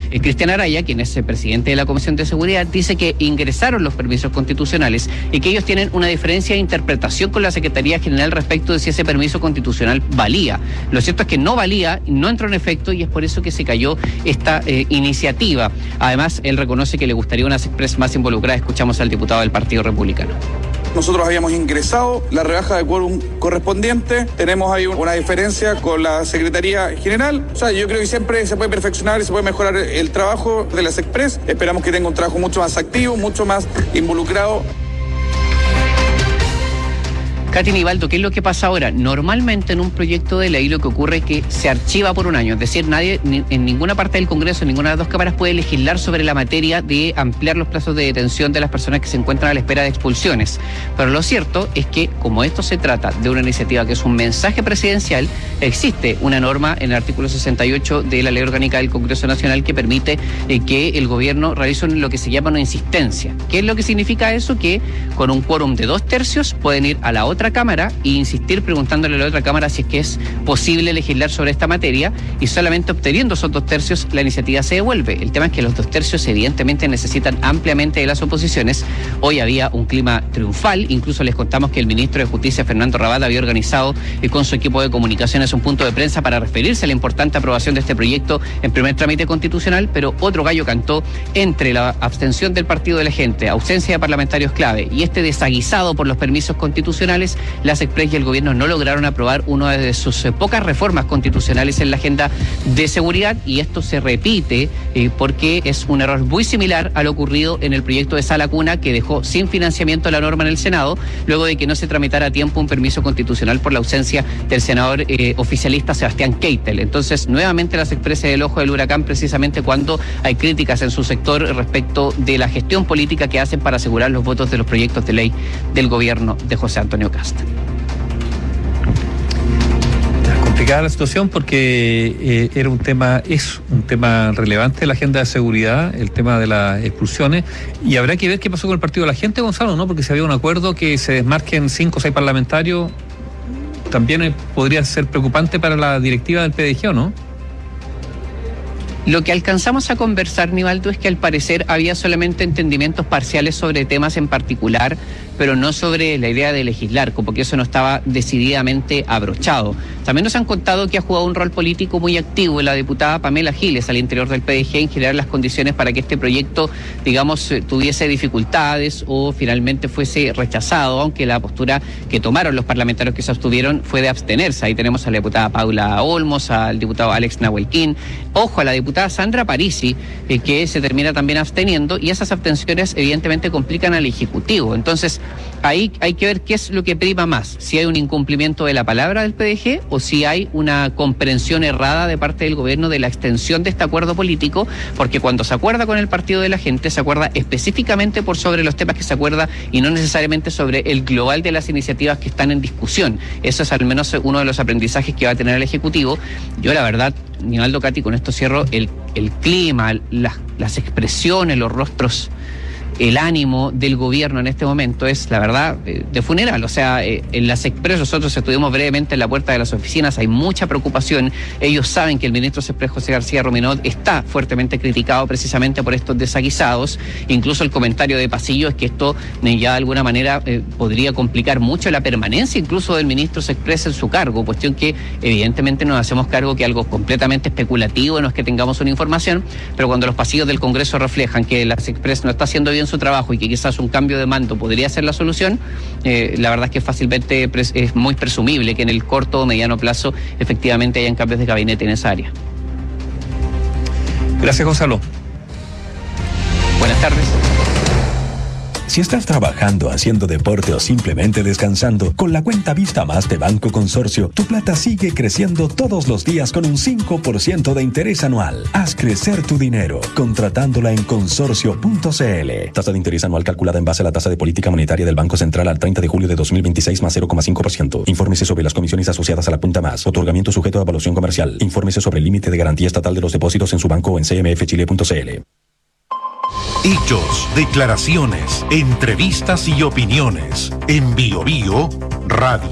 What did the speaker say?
Cristian Araya, quien es el presidente de la Comisión de Seguridad, dice que ingresaron los permisos constitucionales y que ellos tienen una diferencia de interpretación con la Secretaría General respecto de si ese permiso constitucional valía. Lo cierto es que no valía, no entró en efecto y es por eso que se cayó esta iniciativa. Además, él reconoce que le gustaría una SECPRES más involucrada. Escuchamos al diputado del Partido Republicano. Nosotros habíamos ingresado la rebaja de quórum correspondiente, tenemos ahí una diferencia con la Secretaría General. O sea, yo creo que siempre se puede perfeccionar y se puede mejorar el trabajo de la SECPRES. Esperamos que tenga un trabajo mucho más activo, mucho más involucrado. Katy Nivaldo, ¿qué es lo que pasa ahora? Normalmente en un proyecto de ley lo que ocurre es que se archiva por un año, es decir, nadie en ninguna parte del Congreso, en ninguna de las dos cámaras puede legislar sobre la materia de ampliar los plazos de detención de las personas que se encuentran a la espera de expulsiones. Pero lo cierto es que, como esto se trata de una iniciativa que es un mensaje presidencial, existe una norma en el artículo 68 de la Ley Orgánica del Congreso Nacional que permite que el gobierno realice lo que se llama una insistencia. ¿Qué es lo que significa eso? Que con un quórum de 2/3 pueden ir a la otra cámara e insistir preguntándole a la otra cámara si es que es posible legislar sobre esta materia, y solamente obteniendo esos 2/3 la iniciativa se devuelve. El tema es que los 2/3 evidentemente necesitan ampliamente de las oposiciones. Hoy había un clima triunfal, incluso les contamos que el ministro de Justicia, Fernando Rabada, había organizado con su equipo de comunicaciones un punto de prensa para referirse a la importante aprobación de este proyecto en primer trámite constitucional, pero otro gallo cantó. Entre la abstención del Partido de la Gente, ausencia de parlamentarios clave y este desaguisado por los permisos constitucionales, la SECPRES y el gobierno no lograron aprobar una de sus pocas reformas constitucionales en la agenda de seguridad, y esto se repite porque es un error muy similar a lo ocurrido en el proyecto de Sala Cuna, que dejó sin financiamiento la norma en el Senado luego de que no se tramitara a tiempo un permiso constitucional por la ausencia del senador oficialista Sebastián Keitel. Entonces, nuevamente la SECPRES es el ojo del huracán precisamente cuando hay críticas en su sector respecto de la gestión política que hacen para asegurar los votos de los proyectos de ley del gobierno de José Antonio Kast. Complicada la situación porque es un tema relevante de la agenda de seguridad, el tema de las expulsiones, y habrá que ver qué pasó con el Partido de la Gente, Gonzalo, ¿no? Porque si había un acuerdo que se desmarquen 5 o 6 parlamentarios, también podría ser preocupante para la directiva del PDG, ¿o no? Lo que alcanzamos a conversar, Nivaldo, es que al parecer había solamente entendimientos parciales sobre temas en particular, pero no sobre la idea de legislar, como que eso no estaba decididamente abrochado. También nos han contado que ha jugado un rol político muy activo la diputada Pamela Giles al interior del PDG en generar las condiciones para que este proyecto, digamos, tuviese dificultades o finalmente fuese rechazado, aunque la postura que tomaron los parlamentarios que se abstuvieron fue de abstenerse. Ahí tenemos a la diputada Paula Olmos, al diputado Alex Nahuelquín, ojo, a la diputada Sandra Parisi, que se termina también absteniendo, y esas abstenciones evidentemente complican al Ejecutivo. Entonces, ahí hay que ver qué es lo que prima más, si hay un incumplimiento de la palabra del PDG o si hay una comprensión errada de parte del gobierno de la extensión de este acuerdo político, porque cuando se acuerda con el Partido de la Gente, se acuerda específicamente por sobre los temas que se acuerda y no necesariamente sobre el global de las iniciativas que están en discusión. Eso es al menos uno de los aprendizajes que va a tener el Ejecutivo. Yo la verdad, Nivaldo, Katy, con esto cierro, el clima, las expresiones, los rostros, el ánimo del gobierno en este momento es, la verdad, de funeral. O sea, en la SECPRES nosotros estuvimos brevemente en la puerta de las oficinas, hay mucha preocupación. Ellos saben que el ministro SECPRES, José García Rominot, está fuertemente criticado precisamente por estos desaguisados. Incluso el comentario de pasillo es que esto ya de alguna manera podría complicar mucho la permanencia incluso del ministro SECPRES en su cargo, cuestión que evidentemente nos hacemos cargo que algo completamente especulativo, no es que tengamos una información, pero cuando los pasillos del Congreso reflejan que la SECPRES no está haciendo bien su trabajo y que quizás un cambio de mando podría ser la solución, la verdad es que fácilmente es muy presumible que en el corto o mediano plazo efectivamente hayan cambios de gabinete en esa área. Gracias, Gonzalo. Buenas tardes. Si estás trabajando, haciendo deporte o simplemente descansando, con la cuenta Vista Más de Banco Consorcio, tu plata sigue creciendo todos los días con un 5% de interés anual. Haz crecer tu dinero, contratándola en consorcio.cl. Tasa de interés anual calculada en base a la tasa de política monetaria del Banco Central al 30 de julio de 2026 más 0,5%. Infórmese sobre las comisiones asociadas a la cuenta Más. Otorgamiento sujeto a evaluación comercial. Infórmese sobre el límite de garantía estatal de los depósitos en su banco o en cmfchile.cl. Hechos, declaraciones, entrevistas y opiniones en Bio Bio Radio.